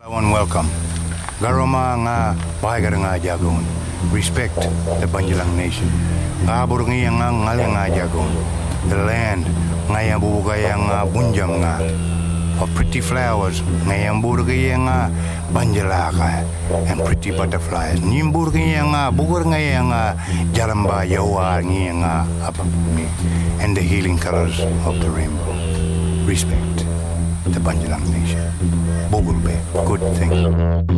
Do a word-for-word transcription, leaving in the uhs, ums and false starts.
One welcome. Garoma nga bahagar nga jagon. Respect the Banjalang nation. Ngabur nga nga ngale nga jagon. The land nga yang bubugay nga bunjam nga. Of pretty flowers nga yang burgay nga banjalaka and pretty butterflies. Nimburgay nga bugur nga nga jaramba yawa nga apapumi and the healing colors of the rainbow. Respect the Banjalang nation. Bogulbe, good thing.